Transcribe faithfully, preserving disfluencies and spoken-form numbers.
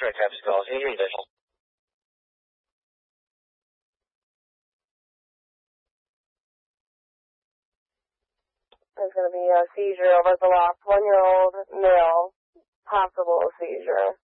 X-ray type skull. Can you read this? There's going to be a seizure over at the loft. One-year-old male, possible seizure.